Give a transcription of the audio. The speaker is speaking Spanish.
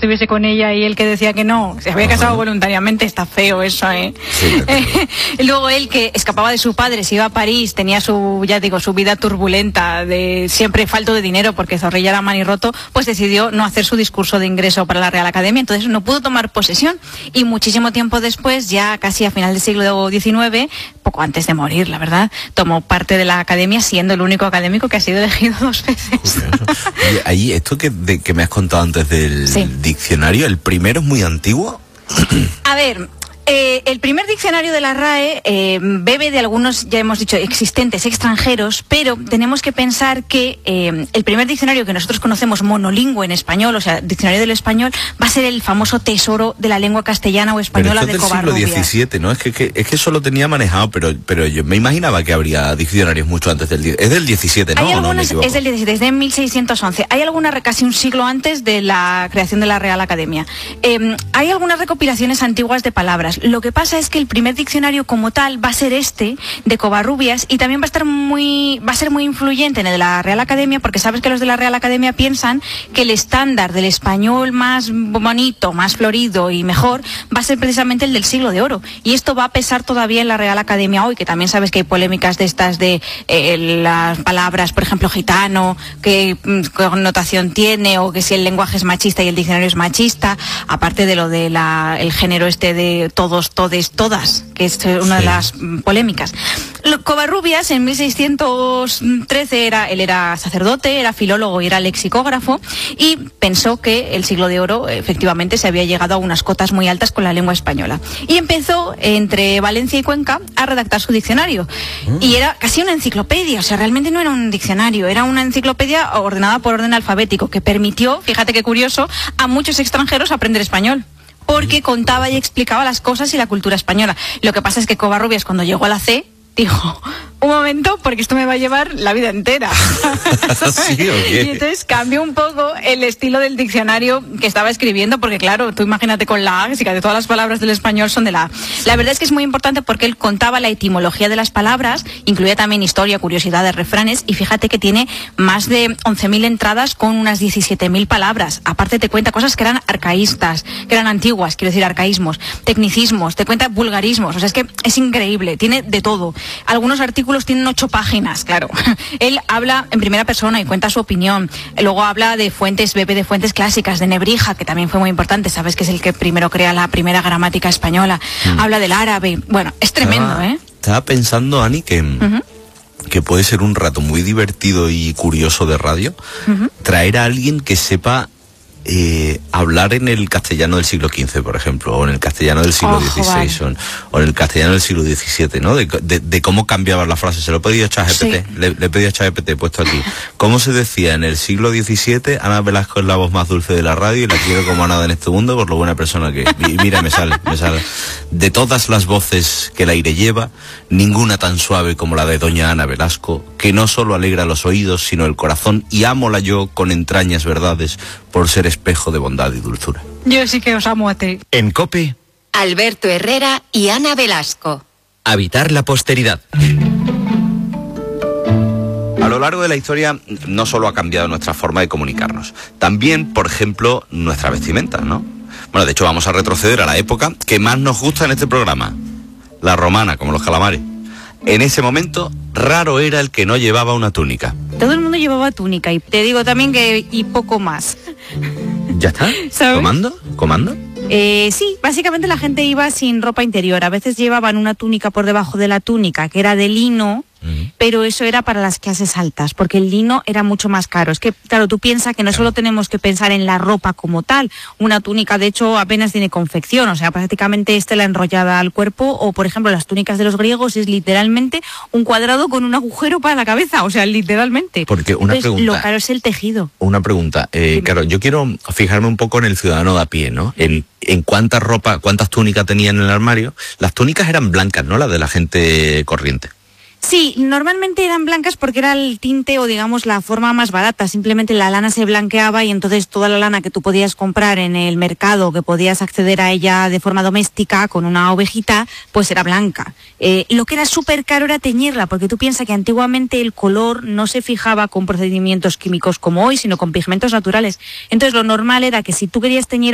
estuviese con ella y él que decía que no, se había casado voluntariamente. Está feo eso, ¿eh? Sí, luego él que escapaba de su padre, se iba a París, tenía su vida turbulenta, de siempre falto de dinero porque Zorrilla era manirroto, pues decidió no hacer su discurso de ingreso para la Real Academia, entonces no pudo tomar posesión y muchísimo tiempo después, ya casi a final del siglo XIX, poco antes de morir, la verdad, tomó parte de la Academia siendo el único académico que ha sido elegido 2 veces. Oye, ahí esto que me has contado antes del diccionario, ¿el primero es muy antiguo? A ver, el primer diccionario de la RAE bebe de algunos, ya hemos dicho, existentes extranjeros, pero tenemos que pensar que el primer diccionario que nosotros conocemos monolingüe en español, o sea, diccionario del español, va a ser el famoso tesoro de la lengua castellana o española de Covarrubias. Pero esto es del siglo XVII, ¿no? Es que eso lo tenía manejado, pero yo me imaginaba que habría diccionarios mucho antes del... Es del XVII, ¿no? Hay algunas, es del XVII, es de 1611. Hay alguna casi un siglo antes de la creación de la Real Academia. Hay algunas recopilaciones antiguas de palabras. Lo que pasa es que el primer diccionario como tal va a ser este, de Covarrubias, y también va a ser muy influyente en el de la Real Academia, porque sabes que los de la Real Academia piensan que el estándar del español más bonito, más florido y mejor va a ser precisamente el del siglo de oro. Y esto va a pesar todavía en la Real Academia hoy, que también sabes que hay polémicas de estas de las palabras, por ejemplo, gitano, qué connotación tiene, o que si el lenguaje es machista y el diccionario es machista, aparte de lo de el género este de todos, todes, todas, que es una de las polémicas. Covarrubias en 1613 él era sacerdote, era filólogo y era lexicógrafo, y pensó que el siglo de oro efectivamente se había llegado a unas cotas muy altas con la lengua española. Y empezó entre Valencia y Cuenca a redactar su diccionario. Y era casi una enciclopedia, o sea, realmente no era un diccionario, era una enciclopedia ordenada por orden alfabético, que permitió, fíjate qué curioso, a muchos extranjeros aprender español, porque contaba y explicaba las cosas y la cultura española. Lo que pasa es que Covarrubias, cuando llegó a la C, dijo, un momento, porque esto me va a llevar la vida entera. ¿Sí, o qué? Y entonces cambió un poco el estilo del diccionario que estaba escribiendo, porque claro, tú imagínate con la A, que todas las palabras del español son de la A. La verdad es que es muy importante porque él contaba la etimología de las palabras, incluía también historia, curiosidades, refranes, y fíjate que tiene más de 11.000 entradas con unas 17.000 palabras. Aparte te cuenta cosas que eran arcaístas, que eran antiguas, quiero decir, arcaísmos, tecnicismos, te cuenta vulgarismos, o sea, es que es increíble, tiene de todo. Algunos artículos tienen 8 páginas, claro. Él habla en primera persona y cuenta su opinión. Luego habla de fuentes, bebe de fuentes clásicas, de Nebrija, que también fue muy importante, sabes que es el que primero crea la primera gramática española. Habla del árabe. Bueno, es tremendo, ¿eh? Estaba pensando, Ani, que puede ser un rato muy divertido y curioso de radio, traer a alguien que sepa hablar en el castellano del siglo XV, por ejemplo, o en el castellano del siglo XVI, o en el castellano del siglo XVII, ¿no? De cómo cambiaban las frases. Se lo he pedido a ChatGPT, le he pedido a ChatGPT, he puesto aquí. ¿Cómo se decía en el siglo XVII? Ana Velasco es la voz más dulce de la radio y la quiero como a nada en este mundo por lo buena persona que es. Y mira, me sale. De todas las voces que el aire lleva, ninguna tan suave como la de doña Ana Velasco, que no solo alegra los oídos, sino el corazón, y ámola yo con entrañas verdades, por ser espejo de bondad y dulzura. Yo sí que os amo a ti. En COPE, Alberto Herrera y Ana Velasco. Habitar la posteridad. A lo largo de la historia no solo ha cambiado nuestra forma de comunicarnos, también, por ejemplo, nuestra vestimenta, ¿no? Bueno, de hecho vamos a retroceder a la época que más nos gusta en este programa, la romana, como los calamares. En ese momento, raro era el que no llevaba una túnica. Todo el mundo llevaba túnica, y te digo también que y poco más. ¿Ya está? ¿Sabes? ¿Comando? Sí, básicamente la gente iba sin ropa interior. A veces llevaban una túnica por debajo de la túnica, que era de lino, pero eso era para las clases altas, porque el lino era mucho más caro. Es que, claro, tú piensas que no solo tenemos que pensar en la ropa como tal. Una túnica, de hecho, apenas tiene confección, o sea, prácticamente es tela enrollada al cuerpo, o, por ejemplo, las túnicas de los griegos es literalmente un cuadrado con un agujero para la cabeza, o sea, literalmente. Porque Entonces, lo caro es el tejido. Una pregunta, claro, yo quiero fijarme un poco en el ciudadano de a pie, ¿no? En cuántas túnicas tenía en el armario. Las túnicas eran blancas, ¿no? Las de la gente corriente. Sí, normalmente eran blancas porque era el tinte o digamos la forma más barata. Simplemente la lana se blanqueaba y entonces toda la lana que tú podías comprar en el mercado, que podías acceder a ella de forma doméstica con una ovejita, pues era blanca. Lo que era súper caro era teñirla, porque tú piensas que antiguamente el color no se fijaba con procedimientos químicos como hoy, sino con pigmentos naturales. Entonces lo normal era que si tú querías teñir